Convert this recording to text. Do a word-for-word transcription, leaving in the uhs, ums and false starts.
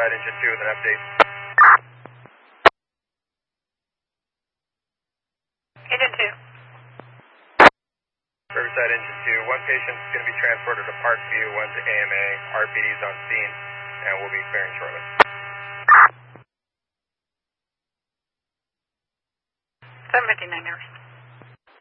Riverside Engine two with an update. Engine two. Riverside Engine two, one patient's going to be transported to Parkview, one to A M A, R P D's on scene, and we'll be clearing shortly. seven fifty-nine, Riverside.